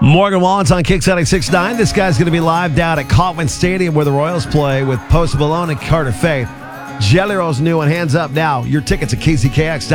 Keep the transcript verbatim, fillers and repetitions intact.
Morgan Wallen's on Kicks ninety-six point nine. This guy's going to be live down at Kauffman Stadium where the Royals play with Post Malone and Carter Faith. Jelly Roll's new one. Hands up now. Your tickets at K Z K X dot com.